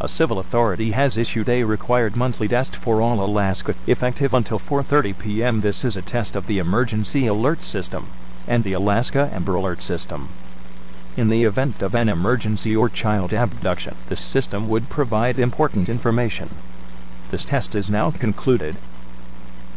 A civil authority has issued a required monthly test for all Alaska, effective until 4:30 p.m. This is a test of the Emergency Alert System and the Alaska Amber Alert System. In the event of an emergency or child abduction, this system would provide important information. This test is now concluded.